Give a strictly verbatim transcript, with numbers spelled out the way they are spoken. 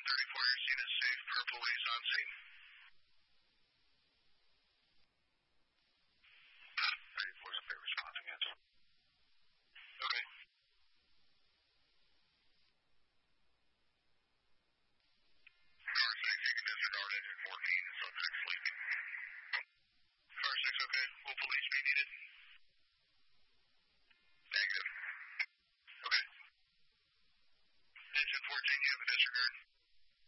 thirty-four, your scene is safe per police on scene.